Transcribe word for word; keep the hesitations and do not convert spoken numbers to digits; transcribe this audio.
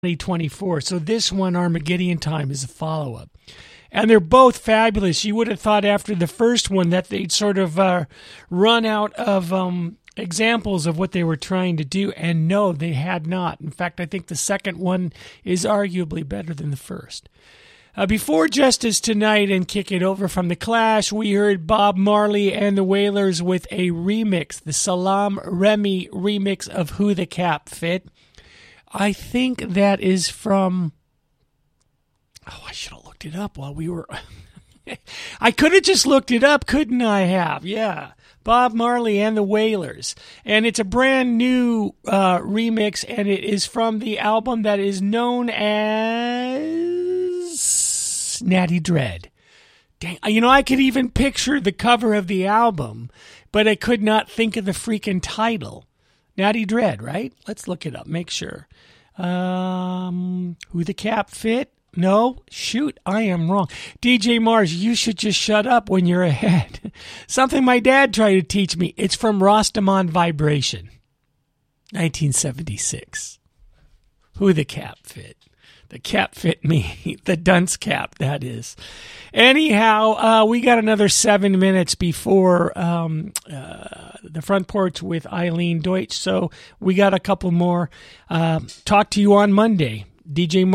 twenty twenty-four. So this one, Armageddon Time, is a follow-up. And they're both fabulous. You would have thought after the first one that they'd sort of uh, run out of um, examples of what they were trying to do. And no, they had not. In fact, I think the second one is arguably better than the first. Uh, before Justice Tonight and Kick It Over from The Clash, we heard Bob Marley and the Wailers with a remix, the Salaam Remi remix of Who the Cap Fit. I think that is from... Oh, I should have looked it up while we were... I could have just looked it up, couldn't I have? Yeah. Bob Marley and the Wailers. And it's a brand new uh, remix, and it is from the album that is known as Natty Dread. Dang, you know, I could even picture the cover of the album, but I could not think of the freaking title. Natty Dread, right? Let's look it up, make sure. Um, Who the Cap Fit? No, shoot, I am wrong. D J Mars, you should just shut up when you're ahead. Something my dad tried to teach me. It's from Rostamon Vibration, nineteen seventy-six. Who the Cap Fit? The cap fit me. The dunce cap, that is. Anyhow, uh, we got another seven minutes before um, uh, the front porch with Eileen Deutsch, so we got a couple more. Uh, talk to you on Monday. D J